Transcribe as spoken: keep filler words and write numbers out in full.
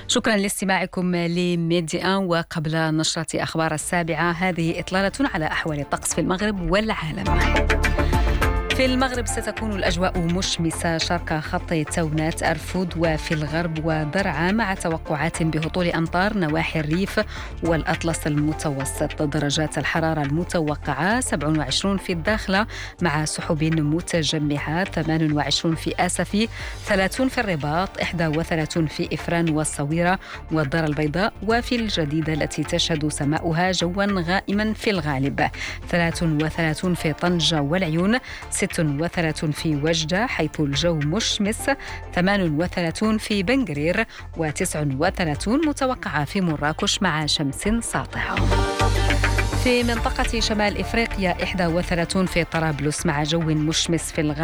شكرا لاستماعكم لميديا. وقبل نشرة أخبار السابعة هذه إطلالة على أحوال الطقس في المغرب والعالم. في المغرب ستكون الأجواء مشمسة شرق خط تونات أرفود وفي الغرب ودرعا، مع توقعات بهطول أمطار نواحي الريف والأطلس المتوسط. درجات الحرارة المتوقعة سبعة وعشرين في الداخلة مع سحب متجمعة، ثمانية وعشرين في آسفي، ثلاثين في الرباط، واحد وثلاثين في إفران والصويرة والدار البيضاء، وفي الجديدة التي تشهد سماؤها جوا غائما في الغالب، ثلاثة وثلاثين في طنجة والعيون، ستة وثلاثين في وجدة حيث الجو مشمس، ثمانية وثلاثين في بنغرير، وتسعة وثلاثين متوقعة في مراكش مع شمس ساطعة. في منطقة شمال إفريقيا واحد وثلاثين في طرابلس مع جو مشمس في الغالب،